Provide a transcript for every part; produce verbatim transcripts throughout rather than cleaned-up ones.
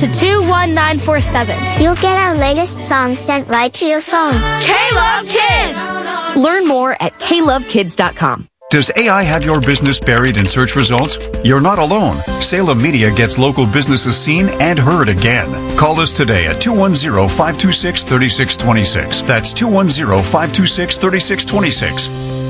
to two one nine four seven. You'll get our latest songs sent right to your phone. K-Love Kids! Learn more at K love kids dot com. Does A I have your business buried in search results? You're not alone. Salem Media gets local businesses seen and heard again. Call us today at two one zero, five two six, three six two six. That's two one zero, five two six, three six two six.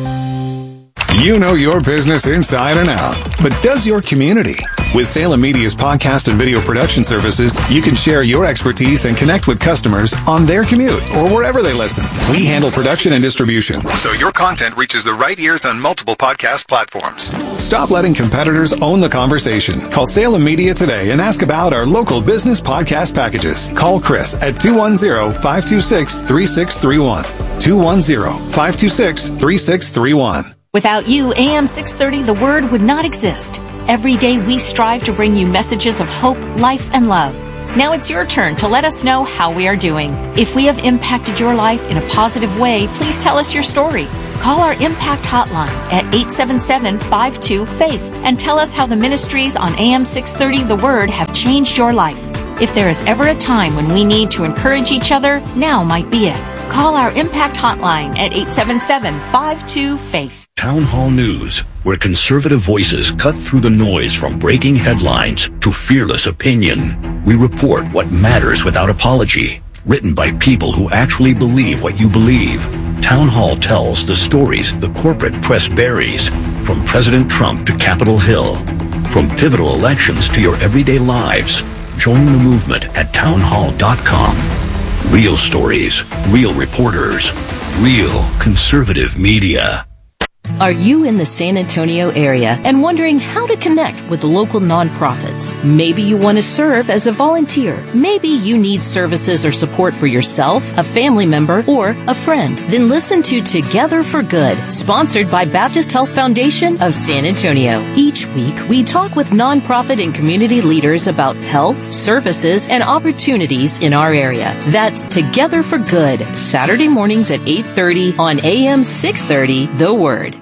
You know your business inside and out, but does your community? With Salem Media's podcast and video production services, you can share your expertise and connect with customers on their commute or wherever they listen. We handle production and distribution, so your content reaches the right ears on multiple podcast platforms. Stop letting competitors own the conversation. Call Salem Media today and ask about our local business podcast packages. Call Chris at two one zero, five two six, three six three one. two one zero, five two six, three six three one. Without you, A M six thirty, The Word would not exist. Every day we strive to bring you messages of hope, life, and love. Now it's your turn to let us know how we are doing. If we have impacted your life in a positive way, please tell us your story. Call our Impact Hotline at eight seven seven, five two, FAITH and tell us how the ministries on A M six thirty The Word have changed your life. If there is ever a time when we need to encourage each other, now might be it. Call our Impact Hotline at eight seven seven, five two, FAITH. Town Hall News, where conservative voices cut through the noise from breaking headlines to fearless opinion. We report what matters without apology. Written by people who actually believe what you believe. Town Hall tells the stories the corporate press buries, from President Trump to Capitol Hill, from pivotal elections to your everyday lives. Join the movement at town hall dot com. Real stories, real reporters, real conservative media. Are you in the San Antonio area and wondering how to connect with the local nonprofits? Maybe you want to serve as a volunteer. Maybe you need services or support for yourself, a family member, or a friend. Then listen to Together for Good, sponsored by Baptist Health Foundation of San Antonio. Each week, we talk with nonprofit and community leaders about health, services, and opportunities in our area. That's Together for Good, Saturday mornings at eight thirty on A M six thirty, The Word.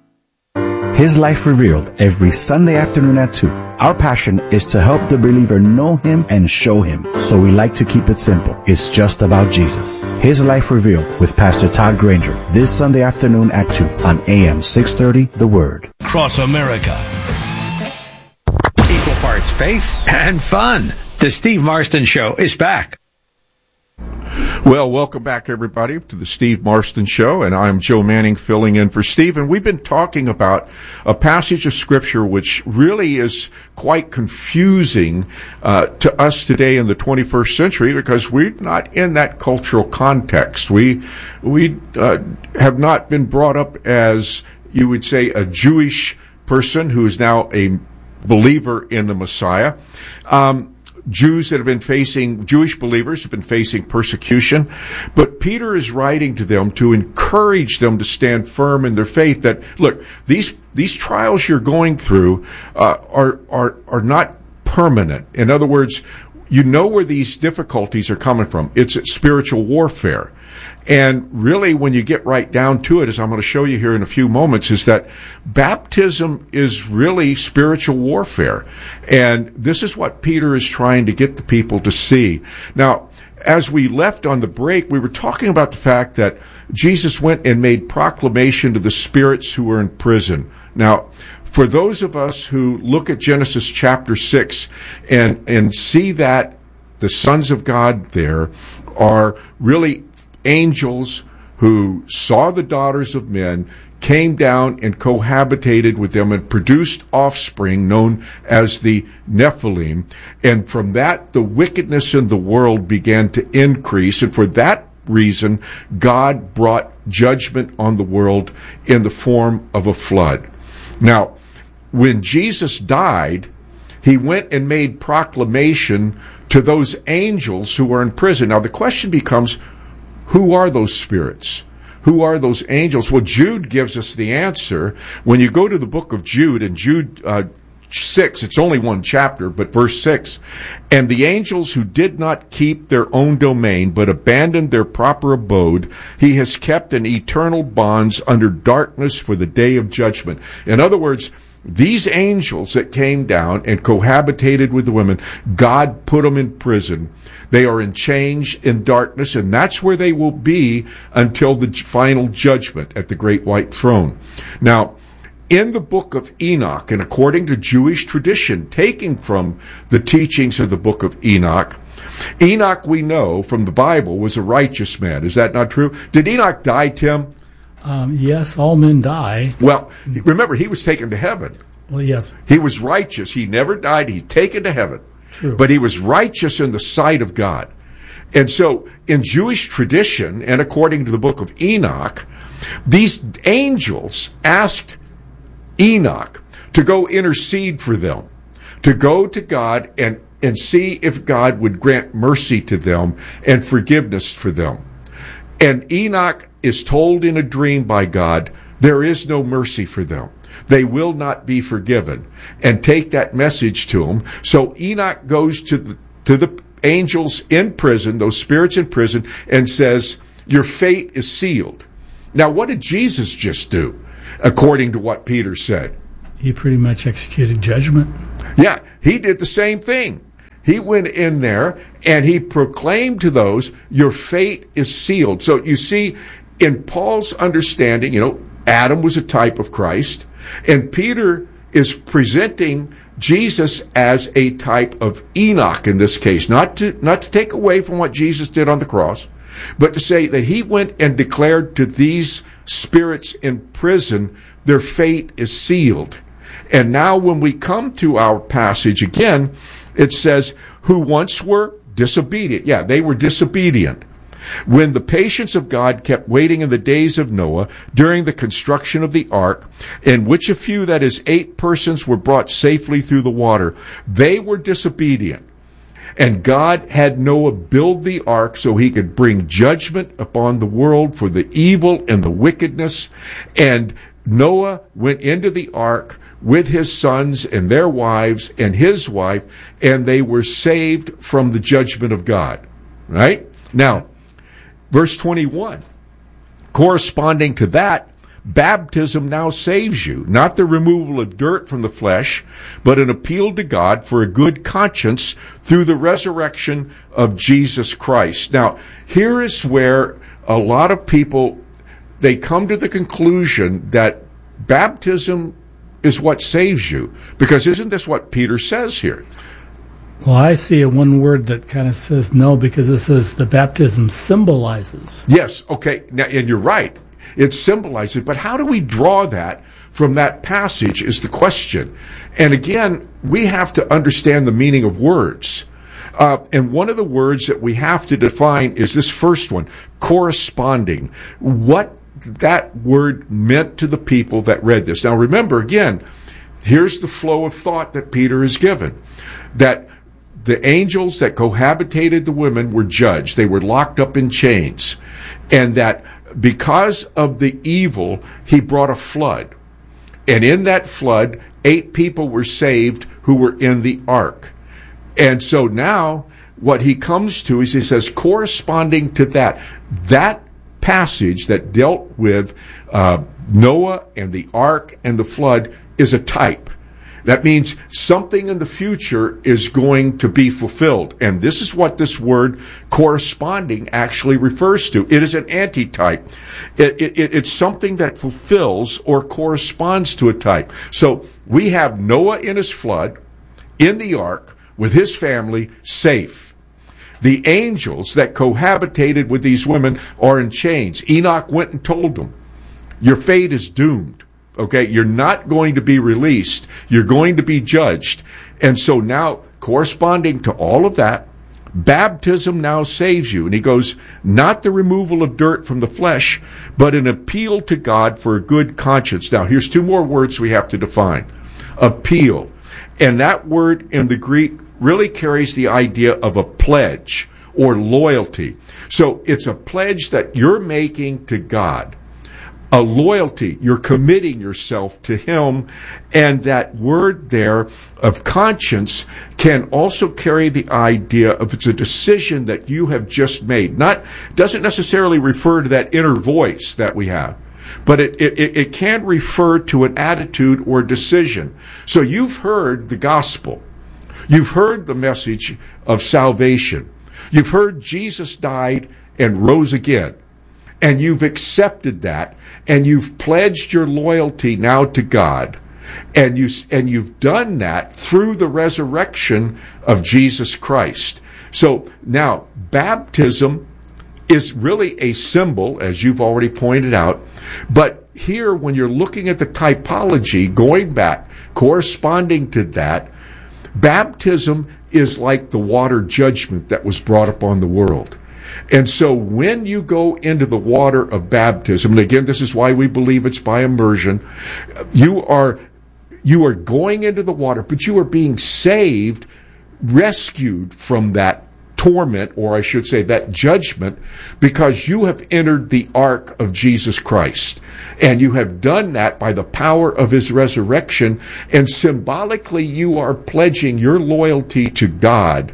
His Life Revealed every Sunday afternoon at two. Our passion is to help the believer know Him and show Him. So we like to keep it simple. It's just about Jesus. His Life Revealed with Pastor Todd Granger this Sunday afternoon at two on A M six thirty, The Word. Across America. Equal parts faith and fun. The Steve Marston Show is back. Well, welcome back, everybody, to the Steve Marston Show, and I'm Joe Manning filling in for Steve, and we've been talking about a passage of Scripture which really is quite confusing uh, to us today in the twenty-first century because we're not in that cultural context. We we uh, have not been brought up as, you would say, a Jewish person who is now a believer in the Messiah. Um Jews that have been facing, Jewish believers have been facing persecution, but Peter is writing to them to encourage them to stand firm in their faith that, look, these, these trials you're going through, uh, are, are, are not permanent. In other words, you know where these difficulties are coming from. It's spiritual warfare. And really, when you get right down to it, as I'm going to show you here in a few moments, is that baptism is really spiritual warfare. And this is what Peter is trying to get the people to see. Now, as we left on the break, we were talking about the fact that Jesus went and made proclamation to the spirits who were in prison. Now, for those of us who look at Genesis chapter six and, and see that the sons of God there are really angels who saw the daughters of men, came down and cohabitated with them and produced offspring known as the Nephilim. And from that, the wickedness in the world began to increase. And for that reason, God brought judgment on the world in the form of a flood. Now, when Jesus died, He went and made proclamation to those angels who were in prison. Now, the question becomes, who are those spirits? Who are those angels? Well, Jude gives us the answer. When you go to the book of Jude, in Jude uh, six, it's only one chapter, but verse six, and the angels who did not keep their own domain, but abandoned their proper abode, He has kept in eternal bonds under darkness for the day of judgment. In other words, these angels that came down and cohabitated with the women, God put them in prison. They are in chains, in darkness, and that's where they will be until the final judgment at the great white throne. Now, in the book of Enoch, and according to Jewish tradition, taking from the teachings of the book of Enoch, Enoch, we know from the Bible, was a righteous man. Is that not true? Did Enoch die, Tim? Um, yes, all men die. Well, remember, he was taken to heaven. Well, yes. He was righteous. He never died. He's taken to heaven. True. But he was righteous in the sight of God. And so, in Jewish tradition, and according to the book of Enoch, these angels asked Enoch to go intercede for them, to go to God and, and see if God would grant mercy to them and forgiveness for them. And Enoch is told in a dream by God, there is no mercy for them. They will not be forgiven. And take that message to them. So Enoch goes to the, to the angels in prison, those spirits in prison, and says, your fate is sealed. Now, what did Jesus just do, according to what Peter said? He pretty much executed judgment. Yeah, he did the same thing. He went in there and he proclaimed to those, your fate is sealed. So you see, in Paul's understanding, you know, Adam was a type of Christ, and Peter is presenting Jesus as a type of Enoch in this case, not to not to take away from what Jesus did on the cross, but to say that he went and declared to these spirits in prison, their fate is sealed. And now when we come to our passage again, it says, who once were disobedient. Yeah, they were disobedient. When the patience of God kept waiting in the days of Noah during the construction of the ark, in which a few, that is, eight persons, were brought safely through the water, they were disobedient. And God had Noah build the ark so he could bring judgment upon the world for the evil and the wickedness. And Noah went into the ark with his sons and their wives and his wife, and they were saved from the judgment of God. Right? Now, verse twenty-one, corresponding to that, baptism now saves you, not the removal of dirt from the flesh, but an appeal to God for a good conscience through the resurrection of Jesus Christ. Now, here is where a lot of people, they come to the conclusion that baptism is what saves you. Because isn't this what Peter says here? Well, I see a one word that kind of says no, because it says the baptism symbolizes. Yes, okay, now, and you're right. It symbolizes, but how do we draw that from that passage is the question. And again, we have to understand the meaning of words. Uh, and one of the words that we have to define is this first one, corresponding. What that word meant to the people that read this. Now remember, again, here's the flow of thought that Peter has given. That the angels that cohabitated the women were judged. They were locked up in chains. And that because of the evil, he brought a flood. And in that flood, eight people were saved who were in the ark. And so now, what he comes to is he says, corresponding to that, that passage that dealt with uh, Noah and the ark and the flood is a type. That means something in the future is going to be fulfilled. And this is what this word corresponding actually refers to. It is an antitype. It, it, it's something that fulfills or corresponds to a type. So we have Noah in his flood, in the ark, with his family, safe. The angels that cohabitated with these women are in chains. Enoch went and told them, your fate is doomed. Okay, you're not going to be released. You're going to be judged. And so now, corresponding to all of that, baptism now saves you. And he goes, not the removal of dirt from the flesh, but an appeal to God for a good conscience. Now, here's two more words we have to define. Appeal. And that word in the Greek really carries the idea of a pledge or loyalty. So it's a pledge that you're making to God. A loyalty, you're committing yourself to Him, and that word there of conscience can also carry the idea of it's a decision that you have just made. Not doesn't necessarily refer to that inner voice that we have, but it, it, it can refer to an attitude or decision. So you've heard the gospel. You've heard the message of salvation. You've heard Jesus died and rose again. And you've accepted that, and you've pledged your loyalty now to God. And, you, and you've done that through the resurrection of Jesus Christ. So now, baptism is really a symbol, as you've already pointed out. But here, when you're looking at the typology, going back, corresponding to that, baptism is like the water judgment that was brought upon the world. And so when you go into the water of baptism, and again, this is why we believe it's by immersion, you are you are going into the water, but you are being saved, rescued from that torment, or I should say that judgment, because you have entered the ark of Jesus Christ. And you have done that by the power of his resurrection, and symbolically you are pledging your loyalty to God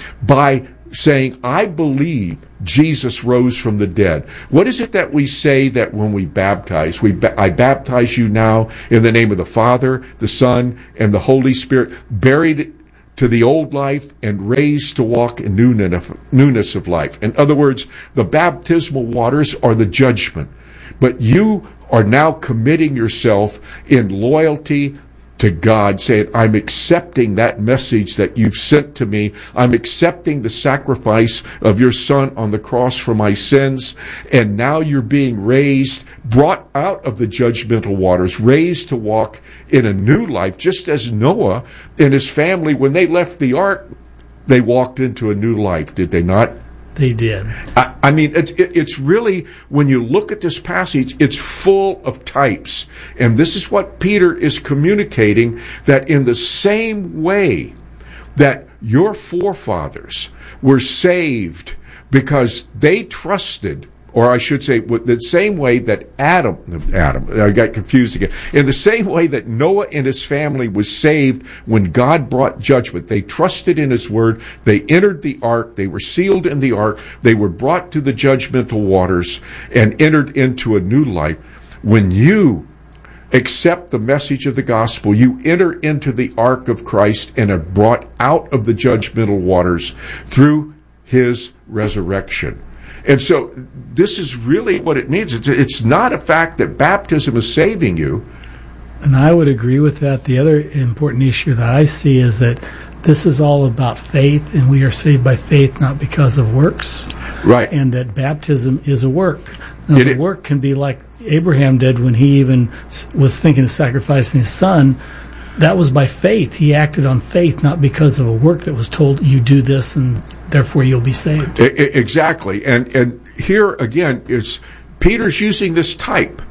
by saying, I believe Jesus rose from the dead. What is it that we say that when we baptize? We ba- I baptize you now in the name of the Father, the Son, and the Holy Spirit, buried to the old life and raised to walk in newness of life. In other words, the baptismal waters are the judgment. But you are now committing yourself in loyalty to God, saying, I'm accepting that message that you've sent to me. I'm accepting the sacrifice of your Son on the cross for my sins. And now you're being raised, brought out of the judgmental waters, raised to walk in a new life, just as Noah and his family, when they left the ark, they walked into a new life, did they not? They did. I, I mean, it's, it, it's really, when you look at this passage, it's full of types. And this is what Peter is communicating, that in the same way that your forefathers were saved because they trusted, or I should say, the same way that Adam, Adam, I got confused again, in the same way that Noah and his family was saved when God brought judgment. They trusted in his word, they entered the ark, they were sealed in the ark, they were brought to the judgmental waters and entered into a new life. When you accept the message of the gospel, you enter into the ark of Christ and are brought out of the judgmental waters through his resurrection. And so this is really what it means. It's, it's not a fact that baptism is saving you. And I would agree with that. The other important issue that I see is that this is all about faith, and we are saved by faith, not because of works. Right. And that baptism is a work. Now, it the is. work can be like Abraham did when he even was thinking of sacrificing his son. That was by faith. He acted on faith, not because of a work that was told, you do this and therefore you'll be saved. Exactly. And and here again is Peter's using this type.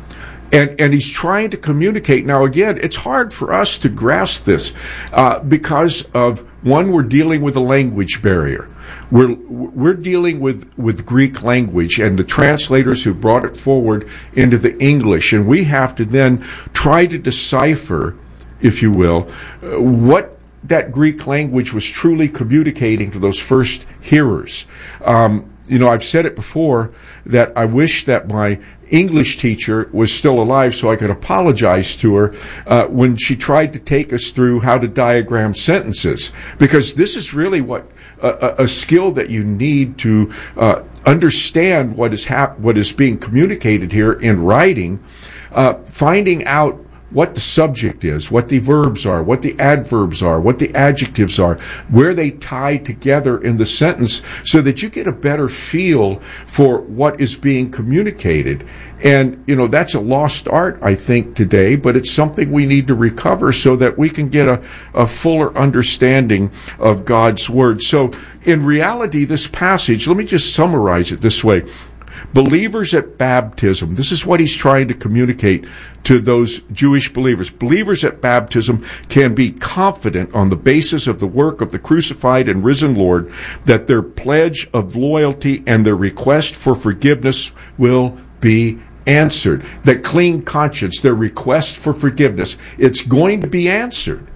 And and he's trying to communicate. Now again, it's hard for us to grasp this uh, because of, one, we're dealing with a language barrier. We're we're dealing with, with Greek language and the translators who brought it forward into the English. And we have to then try to decipher, if you will, uh, what that Greek language was truly communicating to those first hearers. Um, you know, I've said it before that I wish that my English teacher was still alive so I could apologize to her uh, when she tried to take us through how to diagram sentences, because this is really what uh, a skill that you need to uh, understand what is hap- what is being communicated here in writing, uh, finding out what the subject is, what the verbs are, what the adverbs are, what the adjectives are, where they tie together in the sentence, so that you get a better feel for what is being communicated. And, you know, that's a lost art, I think, today, but it's something we need to recover so that we can get a, a fuller understanding of God's Word. So, in reality, this passage, let me just summarize it this way. Believers at baptism, this is what he's trying to communicate to those Jewish believers. Believers at baptism can be confident on the basis of the work of the crucified and risen Lord that their pledge of loyalty and their request for forgiveness will be answered. That clean conscience, their request for forgiveness, it's going to be answered.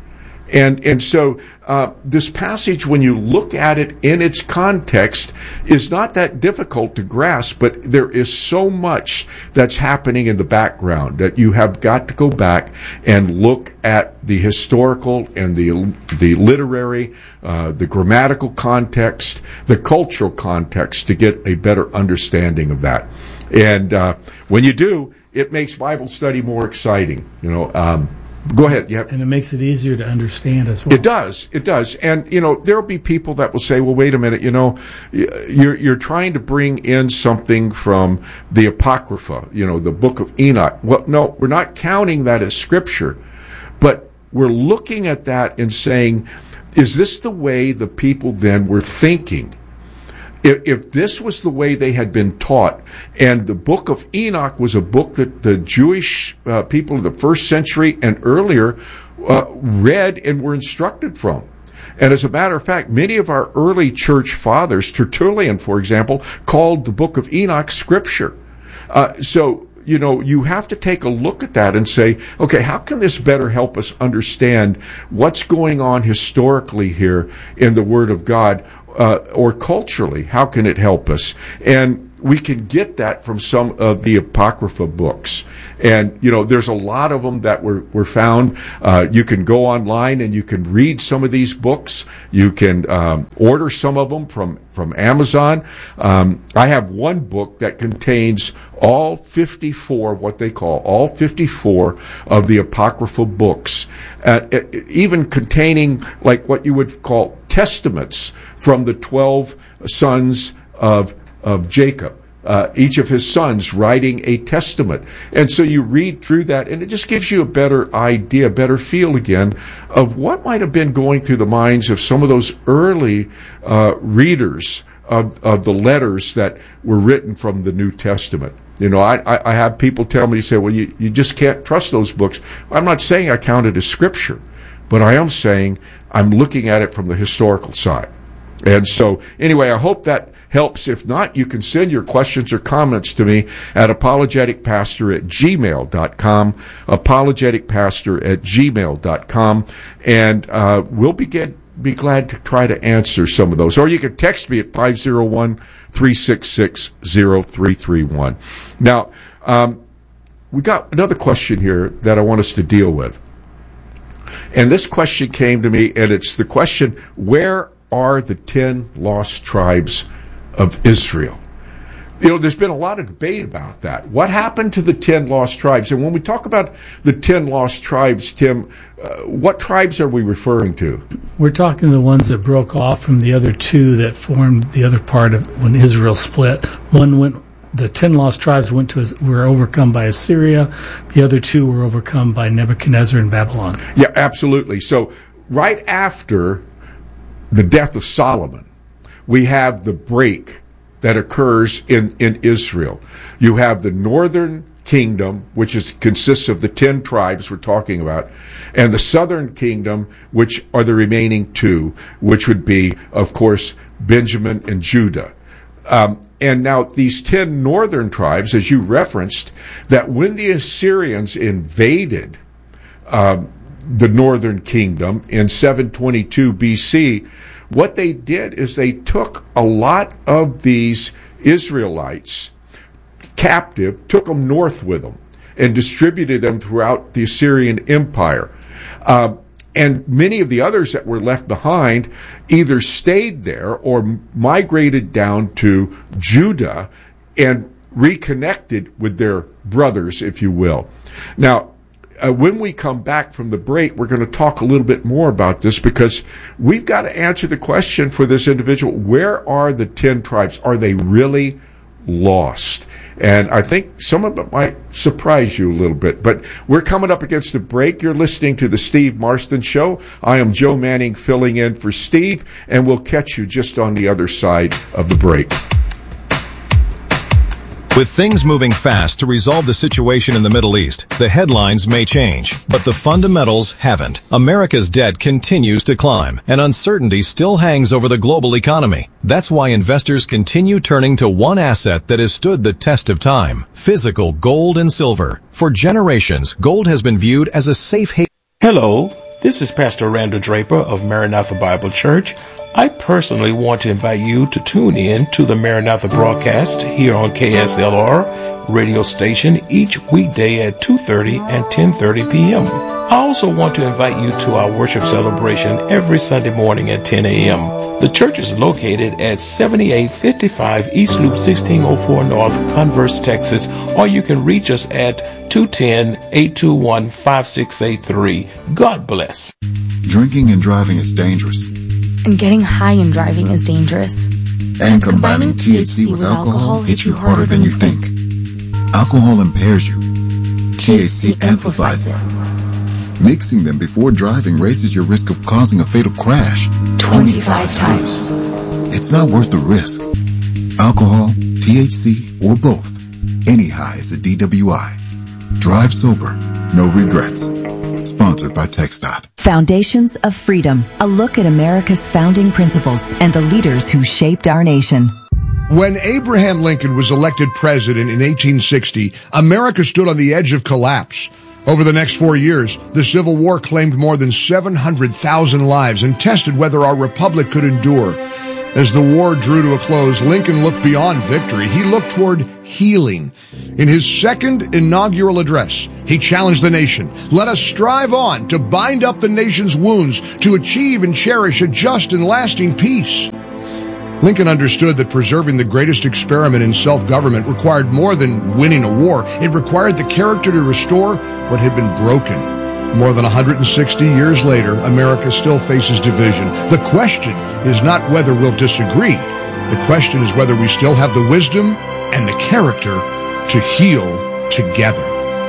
And and so uh, this passage, when you look at it in its context, is not that difficult to grasp, but there is so much that's happening in the background that you have got to go back and look at the historical and the the literary, uh, the grammatical context, the cultural context to get a better understanding of that. And uh, when you do, it makes Bible study more exciting. You know. Um, Go ahead. Yep. And it makes it easier to understand as well. It does. It does. And, you know, there will be people that will say, well, wait a minute, you know, you're, you're trying to bring in something from the Apocrypha, you know, the book of Enoch. Well, no, we're not counting that as scripture, but we're looking at that and saying, is this the way the people then were thinking? If, if this was the way they had been taught, and the book of Enoch was a book that the Jewish uh, people of the first century and earlier uh, read and were instructed from. And as a matter of fact, many of our early church fathers, Tertullian, for example, called the book of Enoch scripture. Uh, so, you know, you have to take a look at that and say, okay, how can this better help us understand what's going on historically here in the Word of God? Uh, or culturally, how can it help us? And we can get that from some of the Apocrypha books. And, you know, there's a lot of them that were, were found. Uh, you can go online and you can read some of these books. You can um, order some of them from, from Amazon. Um, I have one book that contains all fifty-four, what they call all fifty-four of the Apocrypha books, uh, even containing like what you would call testaments from the twelve sons of of Jacob, uh, each of his sons writing a testament. And so you read through that, and it just gives you a better idea, better feel again of what might have been going through the minds of some of those early uh, readers of, of the letters that were written from the New Testament. You know, I, I have people tell me, say, well, you, you just can't trust those books. I'm not saying I count it as scripture, but I am saying I'm looking at it from the historical side. And so, anyway, I hope that helps. If not, you can send your questions or comments to me at apologeticpastor at gmail dot com, apologeticpastor at gmail dot com, and uh, we'll be, get, be glad to try to answer some of those. Or you can text me at five oh one, three six six, oh three three one. Now, um, we got another question here that I want us to deal with. And this question came to me, and it's the question, where are the ten lost tribes of Israel? You know, there's been a lot of debate about that. What happened to the ten lost tribes? And when we talk about the ten lost tribes, Tim, uh, what tribes are we referring to? We're talking the ones that broke off from the other two that formed the other part of when Israel split. One went, the ten lost tribes went to were overcome by Assyria. The other two were overcome by Nebuchadnezzar and Babylon. Yeah, absolutely. So right after the death of Solomon, we have the break that occurs in, in Israel. You have the northern kingdom, which is consists of the ten tribes we're talking about, and the southern kingdom, which are the remaining two, which would be, of course, Benjamin and Judah. Um, and now these ten northern tribes, as you referenced, that when the Assyrians invaded um, the northern kingdom in seven twenty-two B C, what they did is they took a lot of these Israelites captive, took them north with them, and distributed them throughout the Assyrian Empire. Uh, and many of the others that were left behind either stayed there or migrated down to Judah and reconnected with their brothers, if you will. Now, Uh, when we come back from the break, we're going to talk a little bit more about this, because we've got to answer the question for this individual, where are the ten tribes? Are they really lost? And I think some of it might surprise you a little bit. But we're coming up against the break. You're listening to the Steve Marston Show. I am Joe Manning filling in for Steve, and we'll catch you just on the other side of the break. With things moving fast to resolve the situation in the Middle East, the headlines may change, but the fundamentals haven't. America's debt continues to climb, and uncertainty still hangs over the global economy. That's why investors continue turning to one asset that has stood the test of time: physical gold and silver. For generations, gold has been viewed as a safe haven. Hello. This is Pastor Randall Draper of Maranatha Bible Church. I personally want to invite you to tune in to the Maranatha broadcast here on K S L R radio station each weekday at two thirty and ten thirty p.m. I also want to invite you to our worship celebration every Sunday morning at ten a.m. The church is located at seventy-eight fifty-five East Loop sixteen oh four North, Converse, Texas, or you can reach us at two one zero, eight two one, five six eight three. God bless. Drinking and driving is dangerous. And getting high and driving is dangerous. And combining T H C with alcohol hits you harder than you think. Alcohol impairs you. T H C amplifies it. Mixing them before driving raises your risk of causing a fatal crash twenty-five times. It's not worth the risk. Alcohol, T H C, or both. Any high is a D W I. Drive sober. No regrets. Sponsored by TxDOT. Foundations of Freedom. A look at America's founding principles and the leaders who shaped our nation. When Abraham Lincoln was elected president in eighteen sixty, America stood on the edge of collapse. Over the next four years, the Civil War claimed more than seven hundred thousand lives and tested whether our republic could endure. As the war drew to a close, Lincoln looked beyond victory. He looked toward healing. In his second inaugural address, he challenged the nation. Let us strive on to bind up the nation's wounds, to achieve and cherish a just and lasting peace. Lincoln understood that preserving the greatest experiment in self-government required more than winning a war. It required the character to restore what had been broken. More than one hundred sixty years later, America still faces division. The question is not whether we'll disagree. The question is whether we still have the wisdom and the character to heal together.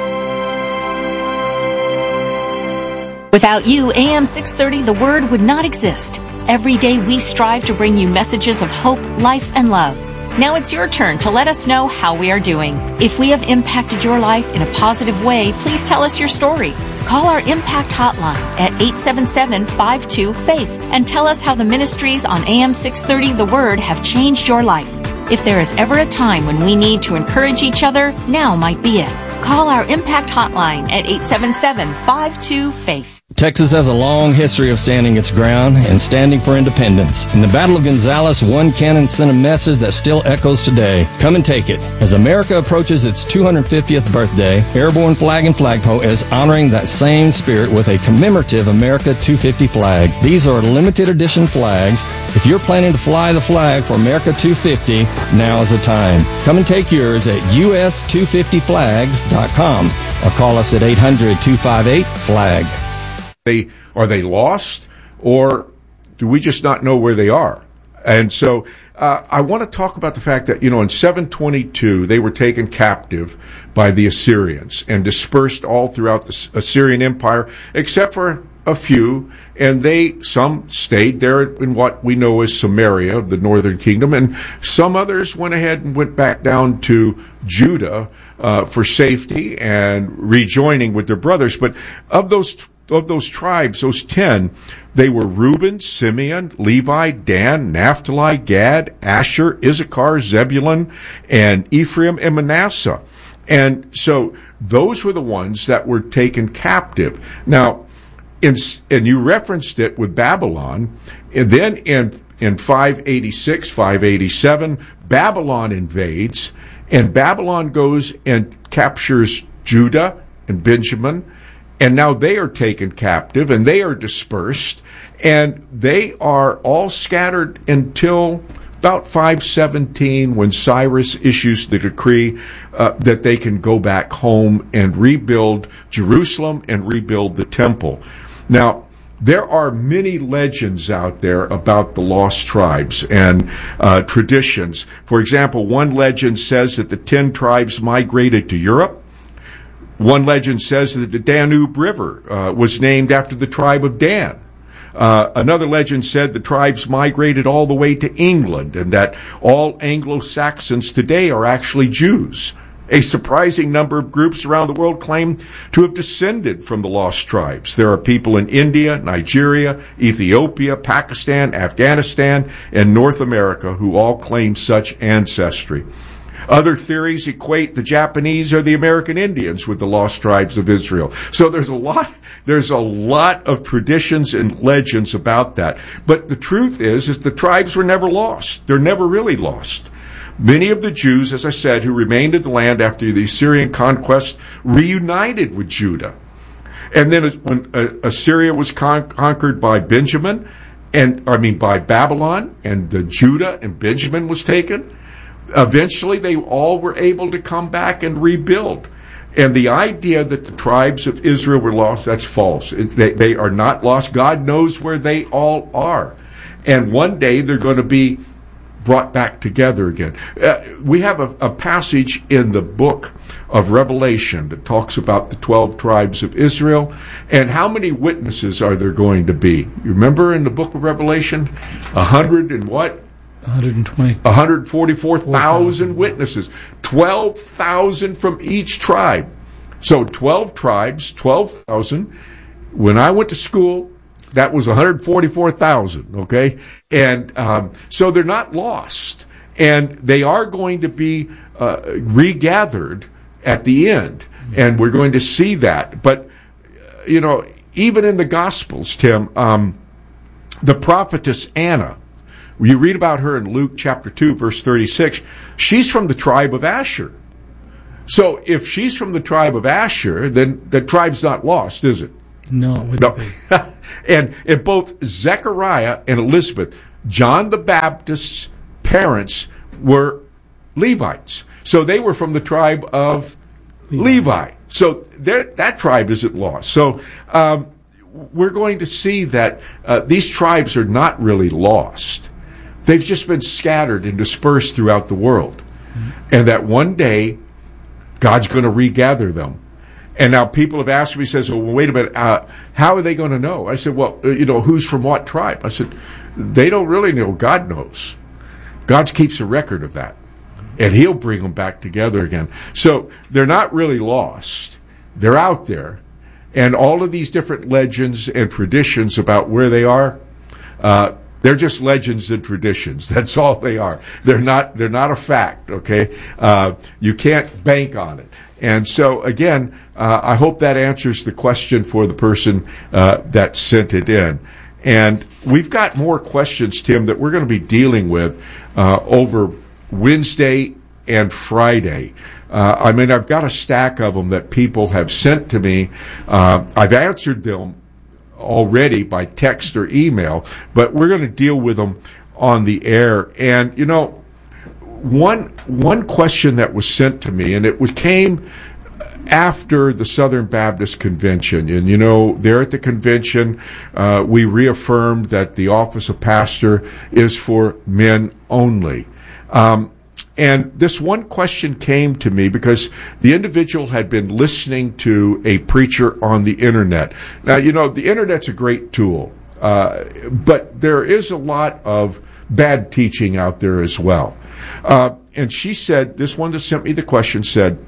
Without you, A M six thirty, The Word would not exist. Every day we strive to bring you messages of hope, life, and love. Now it's your turn to let us know how we are doing. If we have impacted your life in a positive way, please tell us your story. Call our Impact Hotline at eight seven seven, five two, FAITH and tell us how the ministries on A M six thirty The Word have changed your life. If there is ever a time when we need to encourage each other, now might be it. Call our Impact Hotline at eight seven seven, five two, FAITH. Texas has a long history of standing its ground and standing for independence. In the Battle of Gonzales, one cannon sent a message that still echoes today. Come and take it. As America approaches its two hundred fiftieth birthday, Airborne Flag and Flagpole is honoring that same spirit with a commemorative America two fifty flag. These are limited edition flags. If you're planning to fly the flag for America two fifty, now is the time. Come and take yours at U S two fifty flags dot com or call us at eight hundred, two five eight, flag. They, are they lost, or do we just not know where they are? And so uh, I want to talk about the fact that, you know, in seven twenty-two, they were taken captive by the Assyrians and dispersed all throughout the Assyrian Empire, except for a few, and they, some stayed there in what we know as Samaria, the northern kingdom, and some others went ahead and went back down to Judah uh, for safety and rejoining with their brothers. But of those Of those tribes, those ten, they were Reuben, Simeon, Levi, Dan, Naphtali, Gad, Asher, Issachar, Zebulun, and Ephraim and Manasseh. And so those were the ones that were taken captive. Now, in, and you referenced it with Babylon, and then in, in five eighty-six, five eighty-seven, Babylon invades, and Babylon goes and captures Judah and Benjamin. And now they are taken captive, and they are dispersed, and they are all scattered until about five seventeen, when Cyrus issues the decree uh, that they can go back home and rebuild Jerusalem and rebuild the temple. Now, there are many legends out there about the lost tribes and uh, traditions. For example, one legend says that the ten tribes migrated to Europe. One legend says that the Danube River uh, was named after the tribe of Dan. Uh, another legend said the tribes migrated all the way to England, and that all Anglo-Saxons today are actually Jews. A surprising number of groups around the world claim to have descended from the lost tribes. There are people in India, Nigeria, Ethiopia, Pakistan, Afghanistan, and North America who all claim such ancestry. Other theories equate the Japanese or the American Indians with the lost tribes of Israel. So there's a lot, there's a lot of traditions and legends about that. But the truth is, is the tribes were never lost. They're never really lost. Many of the Jews, as I said, who remained in the land after the Assyrian conquest reunited with Judah. And then when Assyria was con- conquered by Benjamin, and I mean by Babylon, and the Judah and Benjamin was taken, eventually they all were able to come back and rebuild. And the idea that the tribes of Israel were lost, that's false. It, they, they are not lost. God knows where they all are. And one day they're going to be brought back together again. Uh, we have a, a passage in the book of Revelation that talks about the twelve tribes of Israel. And how many witnesses are there going to be? You remember in the book of Revelation? A hundred and what? one hundred twenty. one hundred forty-four thousand witnesses. twelve thousand from each tribe. So twelve tribes, twelve thousand. When I went to school, that was one hundred forty-four thousand, okay? And um, so they're not lost. And they are going to be uh, regathered at the end. And we're going to see that. But, you know, even in the Gospels, Tim, um, the prophetess Anna, you read about her in Luke chapter two, verse thirty-six, she's from the tribe of Asher. So if she's from the tribe of Asher, then the tribe's not lost, is it? No, it wouldn't no. be. and, and both Zechariah and Elizabeth, John the Baptist's parents were Levites. So they were from the tribe of Levi. Levi. So that tribe isn't lost. So um, we're going to see that uh, these tribes are not really lost. They've just been scattered and dispersed throughout the world. Mm-hmm. And that one day, God's going to regather them. And now people have asked me, says, well, wait a minute, uh, how are they going to know? I said, well, uh, you know, who's from what tribe? I said, they don't really know. God knows. God keeps a record of that. And he'll bring them back together again. So they're not really lost. They're out there. And all of these different legends and traditions about where they are, uh, they're just legends and traditions. That's all they are. They're not, they're not a fact, okay? Uh, you can't bank on it. And so, again, uh, I hope that answers the question for the person uh, that sent it in. And we've got more questions, Tim, that we're going to be dealing with uh, over Wednesday and Friday. Uh, I mean, I've got a stack of them that people have sent to me. Uh, I've answered them already by text or email, but we're going to deal with them on the air. And, you know, One one question that was sent to me, and it came after the Southern Baptist Convention. And, you know, there at the convention, uh, we reaffirmed that the office of pastor is for men only. Um, and this one question came to me because the individual had been listening to a preacher on the Internet. Now, you know, the Internet's a great tool, uh, but there is a lot of bad teaching out there as well. Uh, and she said, this one that sent me the question said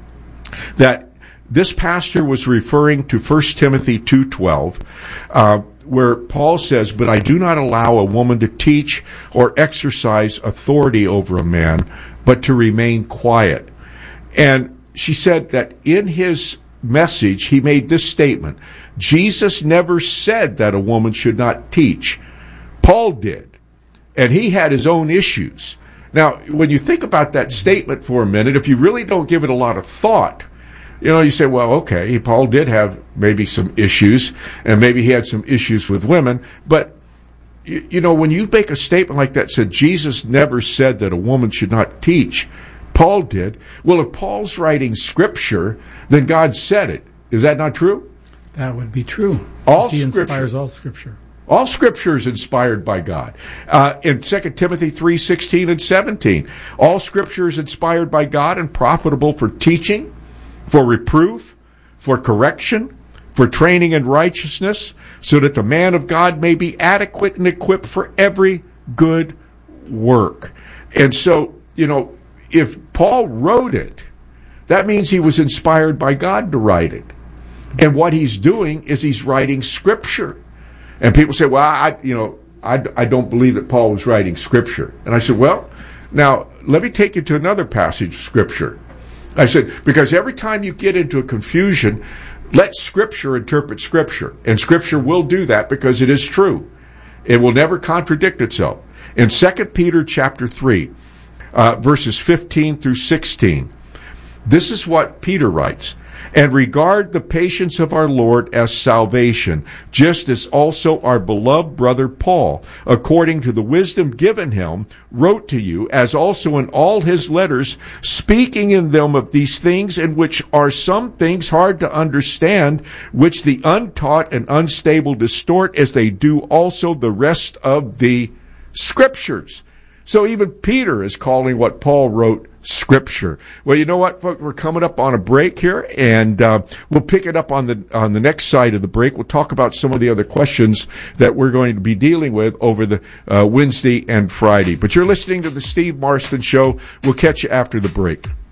that this pastor was referring to First Timothy two twelve, uh, where Paul says, but I do not allow a woman to teach or exercise authority over a man, but to remain quiet. And she said that in his message, he made this statement, Jesus never said that a woman should not teach. Paul did. And he had his own issues. Now, when you think about that statement for a minute, if you really don't give it a lot of thought, you know, you say, well, okay, Paul did have maybe some issues, and maybe he had some issues with women, but, you, you know, when you make a statement like that, said Jesus never said that a woman should not teach, Paul did. Well, if Paul's writing Scripture, then God said it. Is that not true? That would be true. All he Scripture. inspires all Scripture. All Scripture is inspired by God. Uh, in Second Timothy three sixteen and seventeen, all Scripture is inspired by God and profitable for teaching, for reproof, for correction, for training in righteousness, so that the man of God may be adequate and equipped for every good work. And so, you know, if Paul wrote it, that means he was inspired by God to write it. And what he's doing is he's writing Scripture. And people say, well, I, you know, I, I don't believe that Paul was writing Scripture. And I said, well, Now, let me take you to another passage of Scripture. I said, because every time you get into a confusion, let Scripture interpret Scripture. And Scripture will do that because it is true. It will never contradict itself. In Second Peter chapter three, uh, verses fifteen through sixteen, this is what Peter writes. And regard the patience of our Lord as salvation, just as also our beloved brother Paul, according to the wisdom given him, wrote to you, as also in all his letters, speaking in them of these things, in which are some things hard to understand, which the untaught and unstable distort, as they do also the rest of the Scriptures. So even Peter is calling what Paul wrote Scripture. Well, you know what, folks? We're coming up on a break here, and uh, we'll pick it up on the on the next side of the break. We'll talk about some of the other questions that we're going to be dealing with over the uh, Wednesday and Friday. But you're listening to the Steve Marston Show. We'll catch you after the break.